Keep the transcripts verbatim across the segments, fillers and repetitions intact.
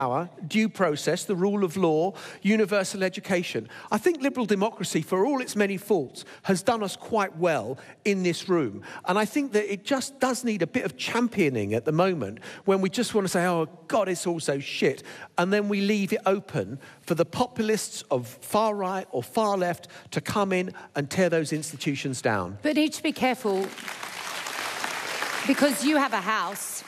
power, due process, the rule of law, universal education. I think liberal democracy, for all its many faults, has done us quite well in this room. And I think that it just does need a bit of championing at the moment when we just want to say, oh, God, it's all so shit. And then we leave it open for the populists of far right or far left to come in and tear those institutions down. But you need to be careful because you have a house.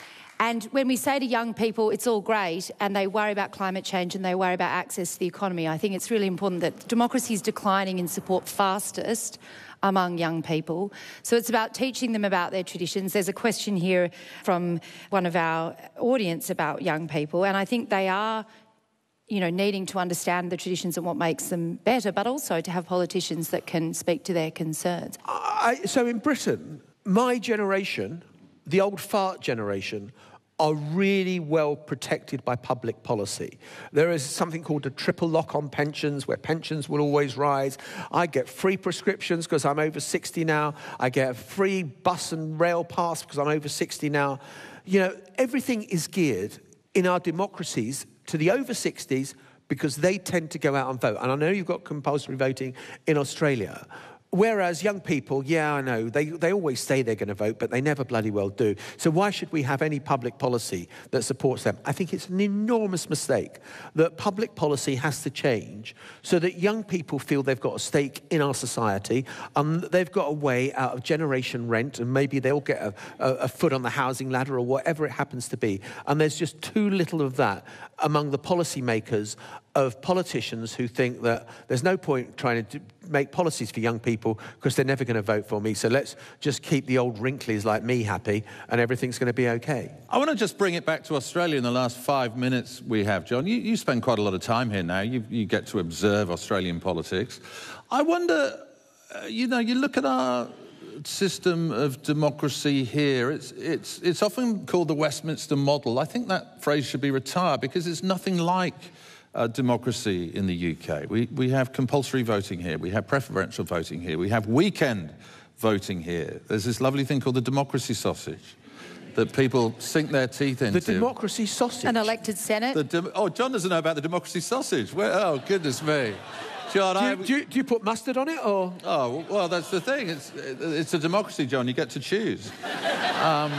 And when we say to young people, it's all great, and they worry about climate change and they worry about access to the economy, I think it's really important that democracy is declining in support fastest among young people. So it's about teaching them about their traditions. There's a question here from one of our audience about young people, and I think they are, you know, needing to understand the traditions and what makes them better, but also to have politicians that can speak to their concerns. I, so in Britain, my generation, the old fart generation, are really well protected by public policy. There is something called a triple lock on pensions, where pensions will always rise. I get free prescriptions because I'm over sixty now. I get a free bus and rail pass because I'm over sixty now. You know, everything is geared in our democracies to the over sixties because they tend to go out and vote. And I know you've got compulsory voting in Australia. Whereas young people, yeah, I know, they, they always say they're going to vote, but they never bloody well do. So why should we have any public policy that supports them? I think it's an enormous mistake that public policy has to change so that young people feel they've got a stake in our society, and they've got a way out of generation rent, and maybe they'll get a, a, a foot on the housing ladder or whatever it happens to be. And there's just too little of that among the policymakers of politicians who think that there's no point trying to do, make policies for young people because they're never going to vote for me. So let's just keep the old wrinklies like me happy and everything's going to be okay. I want to just bring it back to Australia in the last five minutes we have, John. You, you spend quite a lot of time here now. You, you get to observe Australian politics. I wonder, uh, you know, you look at our system of democracy here. It's, it's, it's often called the Westminster model. I think that phrase should be retired because it's nothing like Uh, democracy in the U K. We, we have compulsory voting here. We have preferential voting here. We have weekend voting here. There's this lovely thing called the democracy sausage that people sink their teeth into. The democracy sausage? An elected Senate? The de oh, John doesn't know about the democracy sausage. Where, oh, goodness me. John, do, you, I, do, you, do you put mustard on it, or...? Oh, well, that's the thing. It's, it's a democracy, John. You get to choose. um,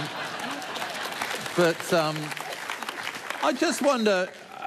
but um, I just wonder...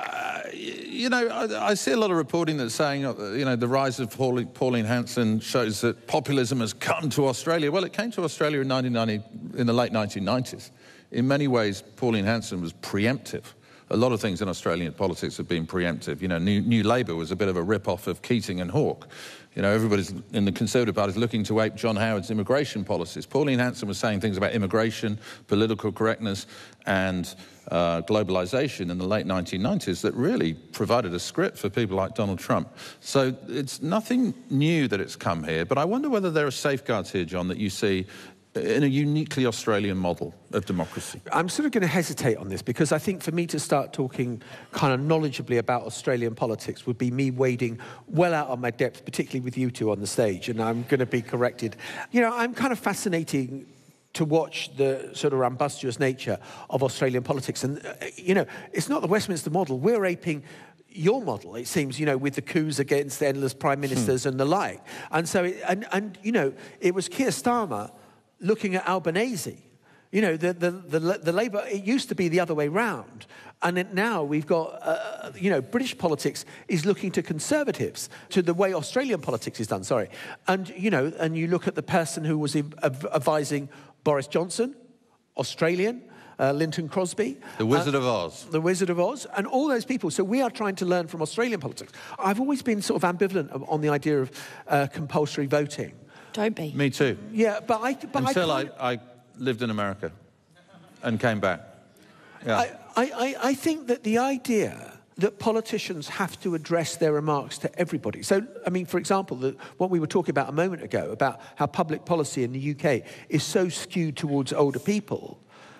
You know, I, I see a lot of reporting that's saying, you know, the rise of Pauline, Pauline Hanson shows that populism has come to Australia. Well, it came to Australia in nineteen ninety, in the late nineteen nineties. In many ways, Pauline Hanson was preemptive. A lot of things in Australian politics have been preemptive. You know, New, New Labour was a bit of a rip-off of Keating and Hawke. You know, everybody's in the Conservative Party is looking to ape John Howard's immigration policies. Pauline Hanson was saying things about immigration, political correctness, and uh, globalisation in the late nineteen nineties that really provided a script for people like Donald Trump. So it's nothing new that it's come here, but I wonder whether there are safeguards here, John, that you see in a uniquely Australian model of democracy. I'm sort of going to hesitate on this because I think for me to start talking kind of knowledgeably about Australian politics would be me wading well out of my depth, particularly with you two on the stage, and I'm going to be corrected. You know, I'm kind of fascinating to watch the sort of rambunctious nature of Australian politics. And, uh, you know, it's not the Westminster model. We're aping your model, it seems, you know, with the coups against endless prime ministers hmm. and the like. And so, it, and, and, you know, it was Keir Starmer looking at Albanese. You know, the, the, the, the Labour, it used to be the other way round. And it, now we've got, uh, you know, British politics is looking to Conservatives, to the way Australian politics is done, sorry. And, you know, and you look at the person who was advising Boris Johnson, Australian, uh, Linton Crosby. The Wizard uh, of Oz. The Wizard of Oz, and all those people. So we are trying to learn from Australian politics. I've always been sort of ambivalent on the idea of uh, compulsory voting. Don't be. Me too. Yeah, but I... But Until I, I, I lived in America and came back. Yeah. I, I, I think that the idea that politicians have to address their remarks to everybody. So, I mean, for example, the, what we were talking about a moment ago, about how public policy in the U K is so skewed towards older people,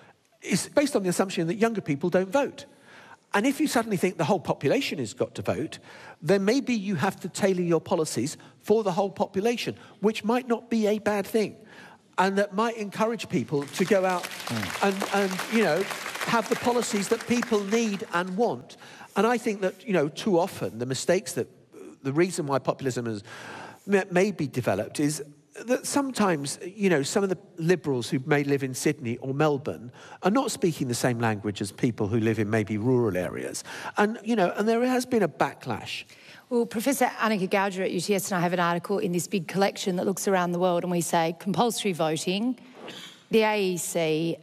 is based on the assumption that younger people don't vote. And if you suddenly think the whole population has got to vote, then maybe you have to tailor your policies for the whole population, which might not be a bad thing. And that might encourage people to go out mm. and, and, you know, have the policies that people need and want. And I think that, you know, too often the mistakes that, the reason why populism has maybe developed is that sometimes, you know, some of the Liberals who may live in Sydney or Melbourne are not speaking the same language as people who live in maybe rural areas. And, you know, and there has been a backlash. Well, Professor Annika Gouger at U T S and I have an article in this big collection that looks around the world, and we say compulsory voting, the A E C